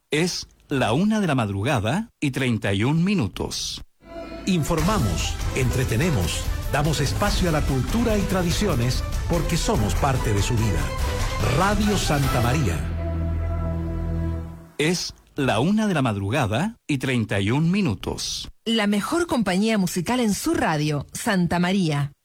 Es la 1:31 Informamos, entretenemos, damos espacio a la cultura y tradiciones porque somos parte de su vida. Radio Santa María. Es la 1:31 La mejor compañía musical en su radio, Santa María.